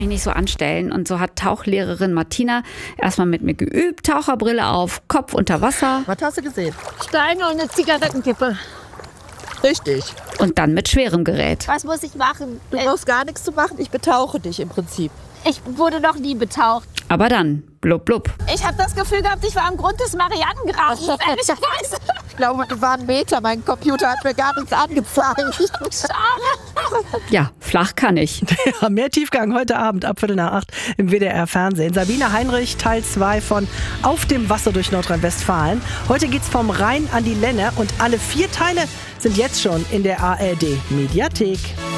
Mich nicht so anstellen. Und so hat Tauchlehrerin Martina erstmal mit mir geübt. Taucherbrille auf, Kopf unter Wasser. Was hast du gesehen? Steine und eine Zigarettenkippe. Richtig. Und dann mit schwerem Gerät. Was muss ich machen? Du brauchst gar nichts zu machen. Ich betauche dich im Prinzip. Ich wurde noch nie betaucht. Aber dann, blub blub. Ich habe das Gefühl gehabt, ich war am Grund des Marianengrabens. Ehrlicherweise. Ich glaube, du warst ein Meter. Mein Computer hat mir gar nichts angezeigt. Schade. Ja, flach kann ich. Ja, mehr Tiefgang heute Abend ab 7:45 im WDR Fernsehen. Sabine Heinrich, Teil 2 von Auf dem Wasser durch Nordrhein-Westfalen. Heute geht's vom Rhein an die Lenne und alle 4 Teile sind jetzt schon in der ARD Mediathek.